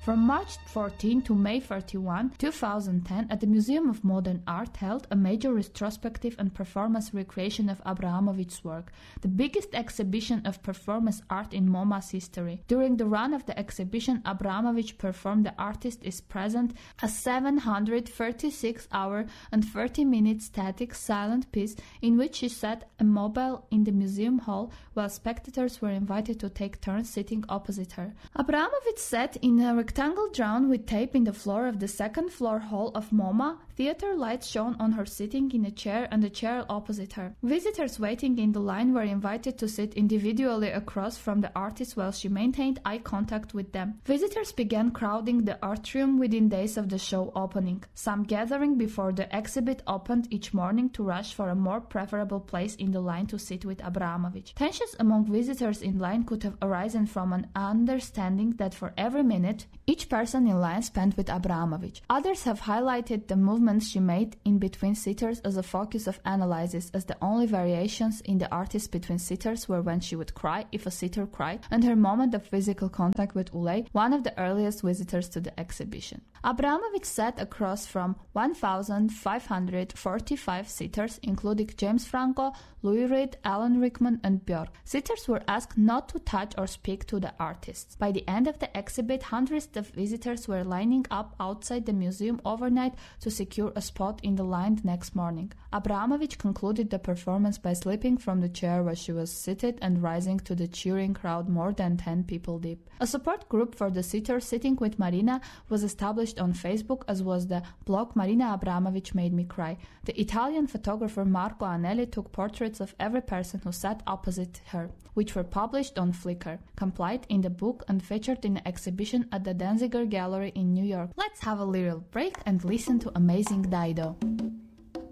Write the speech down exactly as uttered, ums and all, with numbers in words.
From March fourteenth to May thirty-first, two thousand ten, at the Museum of Modern Art held a major retrospective and performance recreation of Abramović's work, the biggest exhibition of performance art in MoMA's history. During the run of the exhibition, Abramović performed The Artist is Present, a seven hundred thirty-six hour and thirty minute static silent piece in which she sat immobile in the museum hall while spectators were invited to take turns sitting opposite her. Abramović sat in a rectangle drawn with tape in the floor of the second floor hall of MoMA. Theater lights shone on her sitting in a chair and a chair opposite her. Visitors waiting in the line were invited to sit individually across from the artist while she maintained eye contact with them. Visitors began crowding the atrium within days of the show opening, some gathering before the exhibit opened each morning to rush for a more preferable place in the line to sit with Abramović. Tensions among visitors in line could have arisen from an understanding that for every minute each person in line spent with Abramović. Others have highlighted the movements she made in between sitters as a focus of analysis, as the only variations in the artist between sitters were when she would cry if a sitter cried, and her moment of physical contact with Ulay, one of the earliest visitors to the exhibition. Abramović sat across from one thousand five hundred forty-five sitters, including James Franco, Louis Reed, Alan Rickman, and Björk. Sitters were asked not to touch or speak to the artists. By the end of the exhibit, hundreds of visitors were lining up outside the museum overnight to secure a spot in the line the next morning. Abramović concluded the performance by slipping from the chair where she was seated and rising to the cheering crowd more than ten people deep. A support group for the sitters sitting with Marina was established on Facebook, as was the blog Marina Abramović Made Me Cry. The Italian photographer Marco Anelli took portraits of every person who sat opposite her, which were published on Flickr, compiled in the book and featured in the exhibition at the Danziger Gallery in New York. Let's have a little break and listen to Amazing Dido.